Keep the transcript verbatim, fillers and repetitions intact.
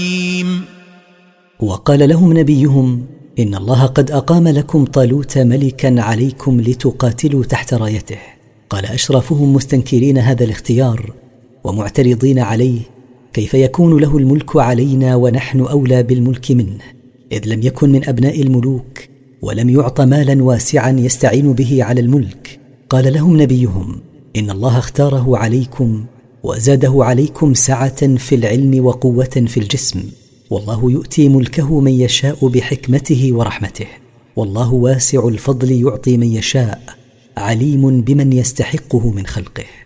وقال لهم نبيهم: إن الله قد أقام لكم طالوت ملكا عليكم لتقاتلوا تحت رايته. قال أشرافهم مستنكرين هذا الاختيار ومعترضين عليه: كيف يكون له الملك علينا ونحن أولى بالملك منه، إذ لم يكن من أبناء الملوك ولم يعط مالا واسعا يستعين به على الملك. قال لهم نبيهم: إن الله اختاره عليكم وزاده عليكم سعة في العلم وقوة في الجسم، والله يؤتي ملكه من يشاء بحكمته ورحمته، والله واسع الفضل يعطي من يشاء، عليم بمن يستحقه من خلقه.